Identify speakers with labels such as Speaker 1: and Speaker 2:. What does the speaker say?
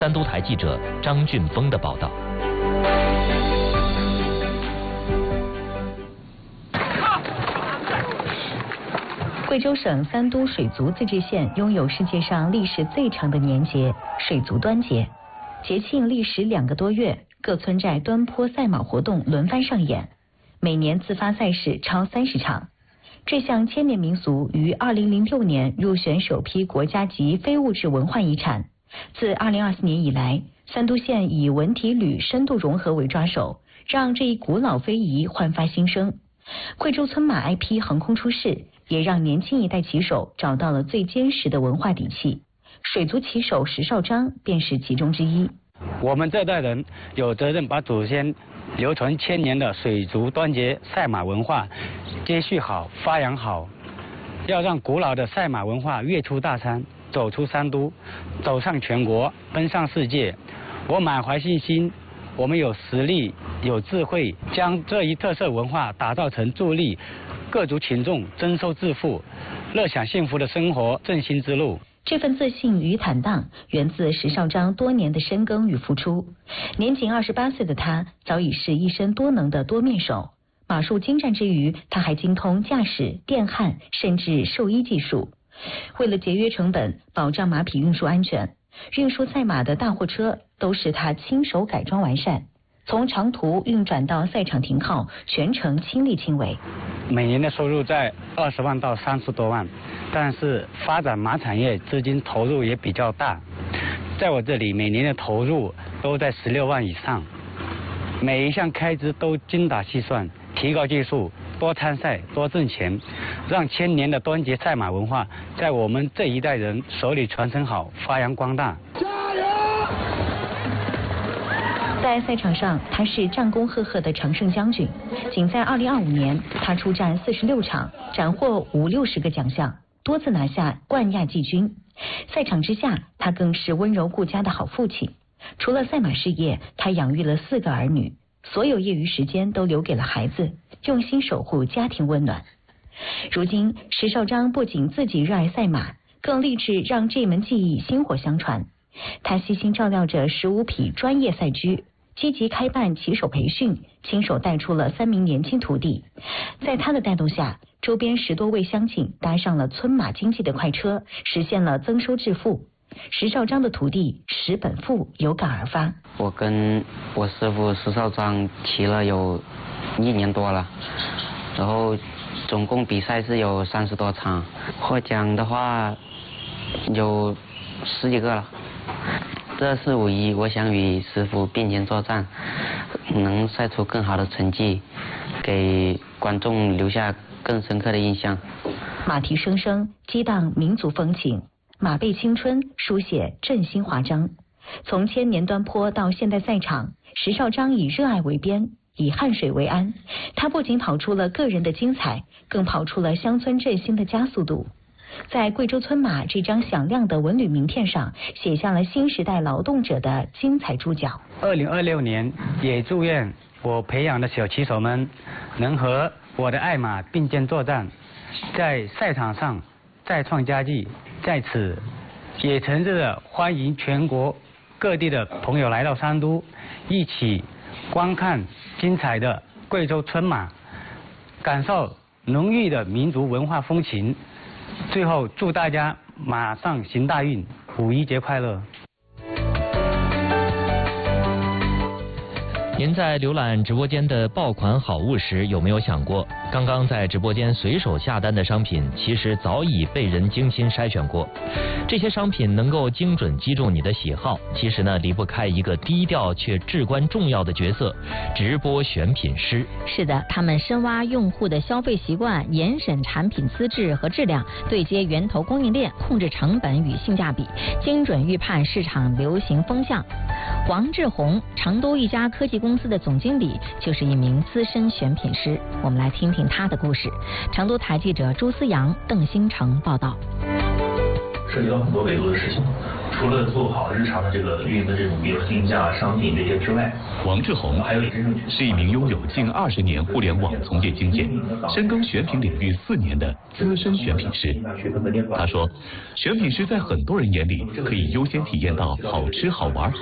Speaker 1: 三都台记者张俊峰的报道。
Speaker 2: 贵州省三都水族自治县拥有世界上历史最长的年节——水族端节。节庆历时2个多月，各村寨端坡赛马活动轮番上演，每年自发赛事超30场。这项千年民俗于2006年入选首批国家级非物质文化遗产。自2024年以来，三都县以文体旅深度融合为抓手，让这一古老非遗焕发新生。贵州村马 IP 横空出世，也让年轻一代骑手找到了最坚实的文化底气。水族骑手石绍章便是其中之一。
Speaker 3: 我们这代人有责任把祖先流传1000年的水族端节赛马文化接续好、发扬好，要让古老的赛马文化跃出大山，走出三都，走上全国，奔上世界。我满怀信心，我们有实力、有智慧，将这一特色文化打造成助力各族群众增收致富、乐享幸福的生活振兴之路。
Speaker 2: 这份自信与坦荡源自石绍章多年的深耕与付出。年仅28岁的他，早已是一身多能的多面手。马术精湛之余，他还精通驾驶、电焊，甚至兽医技术。为了节约成本，保障马匹运输安全，运输赛马的大货车都是他亲手改装完善。从长途运转到赛场停靠，全程亲力亲为。
Speaker 3: 每年的收入在20万到30多万，但是发展马产业资金投入也比较大。在我这里，每年的投入都在16万以上，每一项开支都精打细算，提高技术，多参赛，多挣钱，让1000年的端节赛马文化在我们这一代人手里传承好，发扬光大。
Speaker 2: 在赛场上，他是战功赫赫的常胜将军。仅在2025年，他出战46场，斩获50-60个奖项，多次拿下冠亚季军。赛场之下，他更是温柔顾家的好父亲。除了赛马事业，他养育了4个儿女，所有业余时间都留给了孩子，用心守护家庭温暖。如今，石绍章不仅自己热爱赛马，更立志让这门技艺薪火相传。他悉心照料着15匹专业赛驹，积极开办骑手培训，亲手带出了3名年轻徒弟。在他的带动下，周边10多位乡亲搭上了村马经济的快车，实现了增收致富。石绍章的徒弟石本富有感而发：
Speaker 4: 我跟我师傅石绍章骑了有1年多了，然后总共比赛是有30多场，获奖的话有10几个了。这是5·1，我想与师傅并肩作战，能赛出更好的成绩，给观众留下更深刻的印象。
Speaker 2: 马蹄声声激荡民族风情，马背青春书写振兴华章。从1000年端坡到现代赛场，石绍章以热爱为鞭，以汗水为鞍。他不仅跑出了个人的精彩，更跑出了乡村振兴的加速度。在贵州村马这张响亮的文旅名片上，写下了新时代劳动者的精彩注脚。
Speaker 3: 2026年，也祝愿我培养的小骑手们能和我的爱马并肩作战，在赛场上再创佳绩。在此，也诚挚的欢迎全国各地的朋友来到三都，一起观看精彩的贵州村马，感受浓郁的民族文化风情。最后，祝大家马上行大运，5·1节快乐！
Speaker 1: 您在浏览直播间的爆款好物时，有没有想过，刚刚在直播间随手下单的商品，其实早已被人精心筛选过？这些商品能够精准击中你的喜好，其实呢，离不开一个低调却至关重要的角色——直播选品师。
Speaker 5: 是的，他们深挖用户的消费习惯，严审产品资质和质量，对接源头供应链，控制成本与性价比，精准预判市场流行风向。王志宏，成都一家科技公司的总经理，就是一名资深选品师。我们来听听他的故事。成都台记者朱思阳、邓星成报道。
Speaker 6: 涉及到很多维度的事情， 除了做好日常的这个运营的这种，比如竞价商品这些之外，
Speaker 7: 王志宏是一名拥有近20年互联网从业经验、深耕选品领域4年的资深选品师。他说，选品师在很多人眼里可以优先体验到好吃好玩